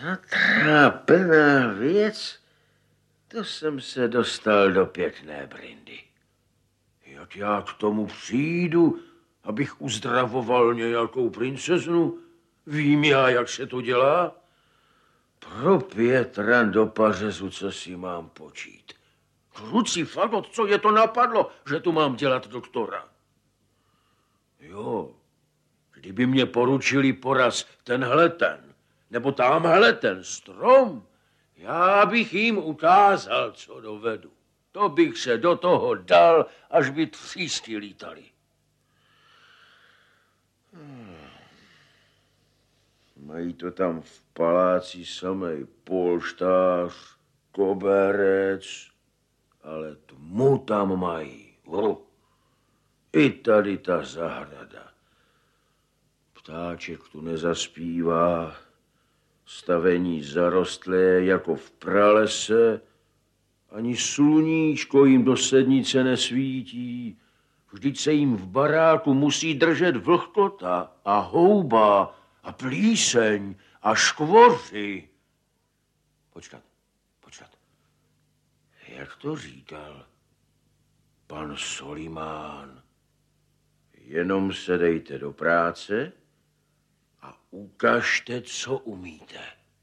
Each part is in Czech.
Zatrápená věc, to jsem se dostal do pěkné brindy. Jak já k tomu přijdu, abych uzdravoval nějakou princeznu? Vím já, jak se to dělá? Pro Pětra do pařezu, co si mám počít. Kruci fagot, co je to napadlo, že tu mám dělat doktora? Jo, kdyby mě poručili poraz tenhle ten, nebo tamhle ten strom, já bych jim ukázal, co dovedu. To bych se do toho dal, až by třísky lítali. Mají to tam v paláci samej polštář, koberec, ale tmu tam mají. I tady ta zahrada. Ptáček tu nezaspívá, stavení zarostlé jako v pralese, ani sluníčko jim do sednice nesvítí. Vždyť se jim v baráku musí držet vlhkota a houba a plíseň a škvoři. Počkat. Jak to říkal pan Solimán? Jenom se dejte do práce a ukažte, co umíte.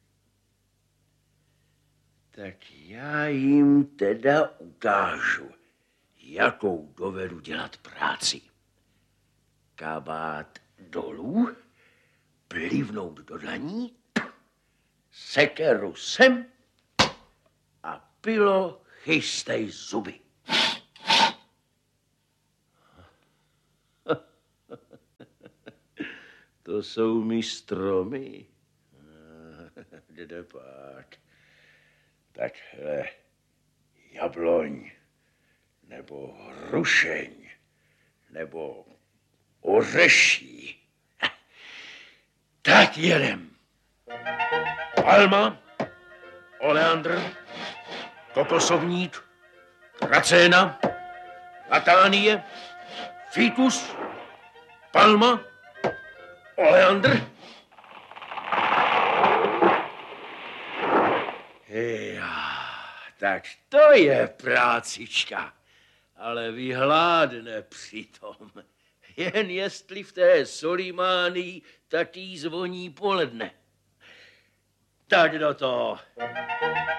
Tak já jim teda ukážu, jakou dovedu dělat práci. Kabát dolů, plivnout do dlaní, sekeru sem a pilo chystej zuby. To jsou mi stromy. Kde pak? Takhle jabloň, nebo hrušeň, nebo ořeší. Tak jedem. Palma, oleandr, kokosovník, racéna, latánie, fikus, palma, oleandr. Tak to je prácička, ale vyhládne přitom. Jen jestli v té Solimánii taky zvoní poledne. Tak do toho.